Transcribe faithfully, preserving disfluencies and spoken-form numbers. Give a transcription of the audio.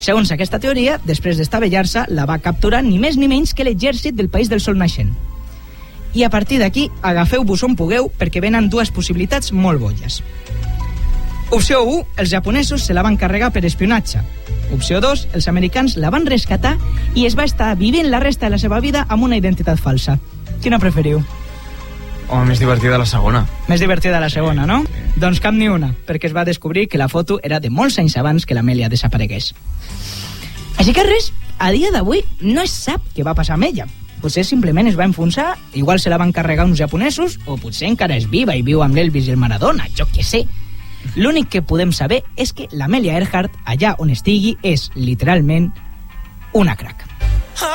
Segons aquesta teoria, després d'estavellar-se, la va capturar ni més ni menys que l'exèrcit del País del Sol Naixent. I a partir d'aquí, agafeu-vos on pugueu, perquè venen dues possibilitats molt bolles. Opció u, els japonesos se la van carregar per espionatge. Opció dos, els americans la van rescatar i es va estar vivint la resta de la seva vida amb una identitat falsa. Quina preferiu? Home, més divertida la segona. Més divertida la segona, no? Doncs cap ni una, perquè es va descobrir que la foto era de molts anys abans que l'Amèlia desaparegués. Així que res, a dia d'avui no es sap què va passar amb ella. Potser simplement es va enfonsar, igual se la van carregar uns japonesos, o potser encara és viva i viu amb l'Elvis i el Maradona, jo què sé. L'únic que podem saber és que l'Amelia Earhart, allà on estigui, és literalment una crack.